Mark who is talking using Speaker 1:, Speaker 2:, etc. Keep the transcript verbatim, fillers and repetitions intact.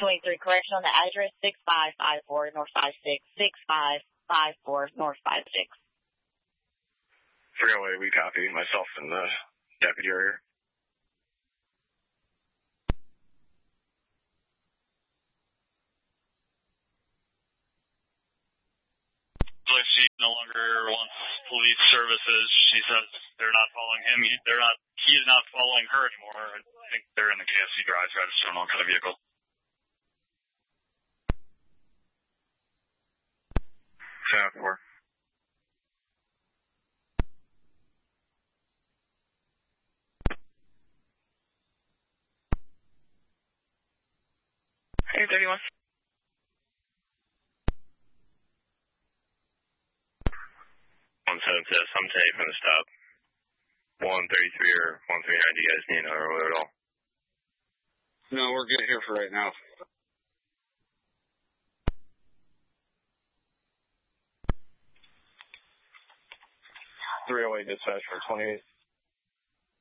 Speaker 1: twenty-three, correction on the address, six five five four North five six, six five five four North five six.
Speaker 2: three oh eight, we copy. Myself and the deputy are here.
Speaker 3: She no longer wants police services. She says they're not following him. He, they're not. He's not following her anymore. I think they're in the K F C garage. I just don't know what kind of vehicle.
Speaker 2: seven four.
Speaker 1: Hey, thirty-one.
Speaker 2: one seven says, I'm safe from the stop. one thirty-three or one thirty-nine, do you guys need another order at all?
Speaker 4: No, we're good here for right now.
Speaker 2: three oh eight dispatch for twenty-eight.